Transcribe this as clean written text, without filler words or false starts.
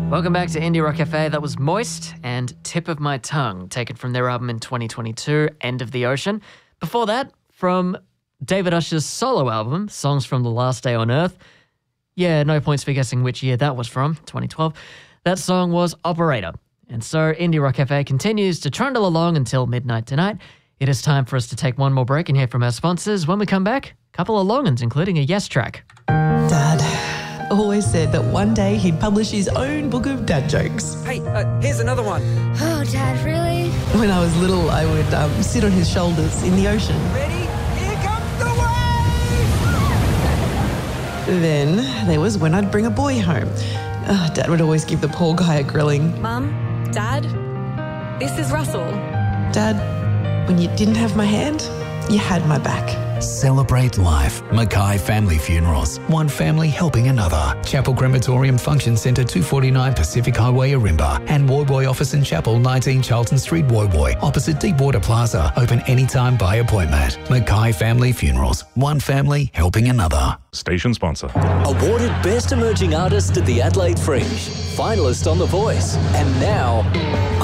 Welcome back to Indie Rock Cafe. That was Moist and Tip of My Tongue, taken from their album in 2022, End of the Ocean. Before that, from David Usher's solo album, Songs from the Last Day on Earth. Yeah, no points for guessing which year that was from, 2012. That song was Operator. And so Indie Rock Cafe continues to trundle along until midnight tonight. It is time for us to take one more break and hear from our sponsors. When we come back, a couple of long-uns, including a Yes track. Dad always said that one day he'd publish his own book of dad jokes. Hey, here's another one. Oh, Dad, really? When I was little, I would sit on his shoulders in the ocean. Ready? Here comes the wave! Then there was when I'd bring a boy home. Dad would always give the poor guy a grilling. Mum, Dad, this is Russell. Dad, when you didn't have my hand, you had my back. Celebrate life. Mackay Family Funerals. One family helping another. Chapel Crematorium Function Centre, 249 Pacific Highway, Arimba. And Woyboy Office and Chapel, 19 Charlton Street, Woyboy. Opposite Deepwater Plaza. Open anytime by appointment. Mackay Family Funerals. One family helping another. Station sponsor. Awarded Best Emerging Artist at the Adelaide Fringe. Finalist on The Voice. And now